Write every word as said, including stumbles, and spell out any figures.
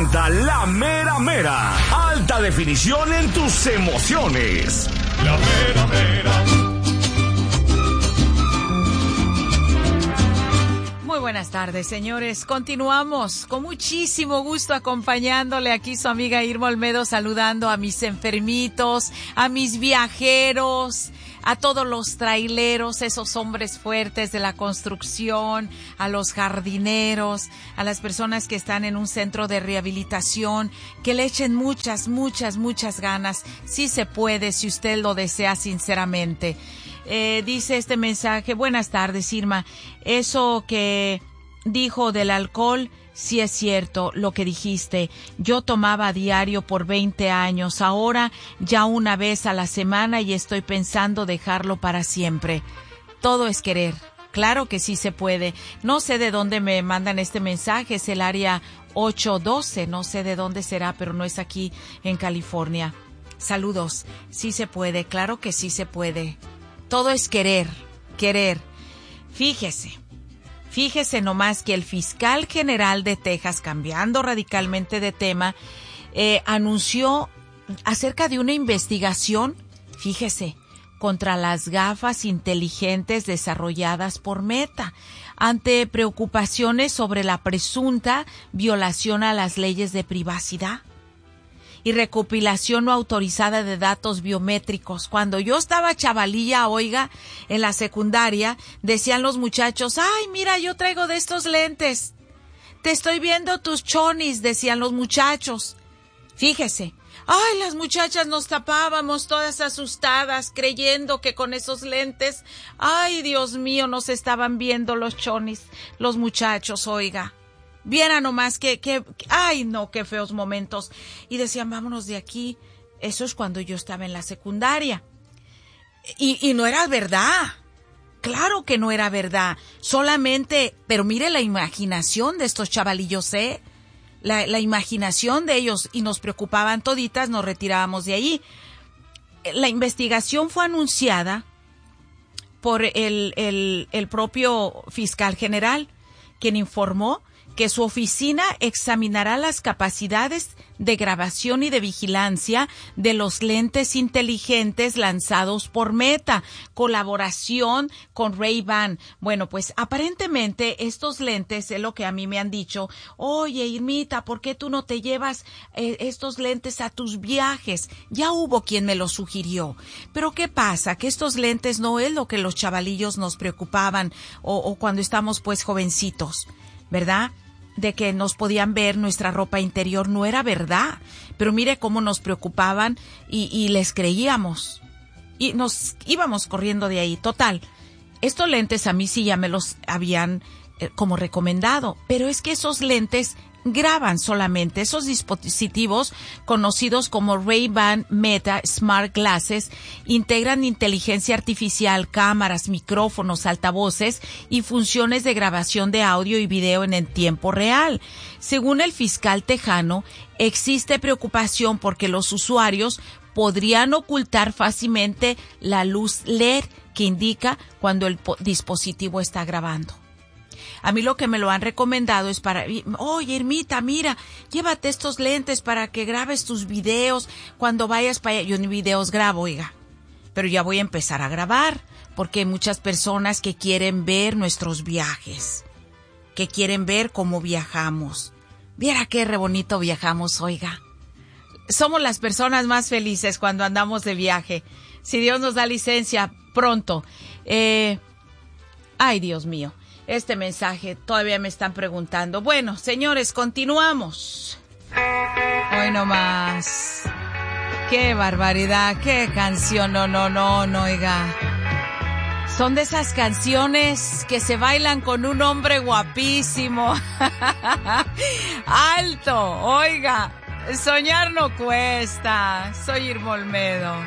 presenta La Mera Mera. Alta definición en tus emociones. La Mera Mera. Muy buenas tardes, señores. Continuamos con muchísimo gusto acompañándole aquí su amiga Irma Olmedo, saludando a mis enfermitos, a mis viajeros, a todos los traileros, esos hombres fuertes de la construcción, a los jardineros, a las personas que están en un centro de rehabilitación, que le echen muchas, muchas, muchas ganas. Sí se puede, si usted lo desea sinceramente. Eh, dice este mensaje: buenas tardes, Irma. Eso que dijo del alcohol, sí es cierto lo que dijiste. Yo tomaba a diario por veinte años, ahora ya una vez a la semana y estoy pensando dejarlo para siempre. Todo es querer. Claro que sí se puede. No sé de dónde me mandan este mensaje, es el área ocho doce, no sé de dónde será, pero no es aquí en California. Saludos. Sí se puede, claro que sí se puede. Todo es querer, querer. Fíjese, fíjese nomás que el fiscal general de Texas, cambiando radicalmente de tema, eh, anunció acerca de una investigación, fíjese, contra las gafas inteligentes desarrolladas por Meta, ante preocupaciones sobre la presunta violación a las leyes de privacidad y recopilación no autorizada de datos biométricos. Cuando yo estaba chavalilla, oiga, en la secundaria, decían los muchachos: ay, mira, yo traigo de estos lentes. Te estoy viendo tus chonis, decían los muchachos. Fíjese, ay, las muchachas nos tapábamos todas asustadas, creyendo que con esos lentes, ay, Dios mío, nos estaban viendo los chonis, los muchachos, oiga. Viera nomás que, que, ay no, qué feos momentos. Y decían, vámonos de aquí. Eso es cuando yo estaba en la secundaria. Y, y no era verdad. Claro que no era verdad. Solamente, pero mire la imaginación de estos chavalillos, ¿eh? La, la imaginación de ellos, y nos preocupaban toditas, nos retirábamos de ahí. La investigación fue anunciada por el, el, el propio fiscal general, quien informó que su oficina examinará las capacidades de grabación y de vigilancia de los lentes inteligentes lanzados por Meta, colaboración con Ray-Ban. Bueno, pues aparentemente estos lentes es lo que a mí me han dicho: oye, Irmita, ¿por qué tú no te llevas eh, estos lentes a tus viajes? Ya hubo quien me lo sugirió. Pero ¿qué pasa? Que estos lentes no es lo que los chavalillos nos preocupaban o, o cuando estamos pues jovencitos, ¿verdad? De que nos podían ver nuestra ropa interior, no era verdad. Pero mire cómo nos preocupaban y, y les creíamos. Y nos íbamos corriendo de ahí. Total, estos lentes a mí sí ya me los habían eh, como recomendado. Pero es que esos lentes graban solamente. Esos dispositivos conocidos como Ray-Ban Meta Smart Glasses integran inteligencia artificial, cámaras, micrófonos, altavoces y funciones de grabación de audio y video en el tiempo real. Según el fiscal tejano, existe preocupación porque los usuarios podrían ocultar fácilmente la luz L E D que indica cuando el dispositivo está grabando. A mí lo que me lo han recomendado es para, oye, Irmita, mira, llévate estos lentes para que grabes tus videos cuando vayas para allá. Yo ni videos grabo, oiga, pero ya voy a empezar a grabar, porque hay muchas personas que quieren ver nuestros viajes, que quieren ver cómo viajamos. Viera qué re bonito viajamos, oiga. Somos las personas más felices cuando andamos de viaje. Si Dios nos da licencia pronto. Eh, ay, Dios mío. Este mensaje todavía me están preguntando. Bueno, señores, continuamos. Hoy no más. Qué barbaridad, qué canción, no, no, no, no, oiga. Son de esas canciones que se bailan con un hombre guapísimo. Alto, oiga. Soñar no cuesta. Soy Irma Olmedo.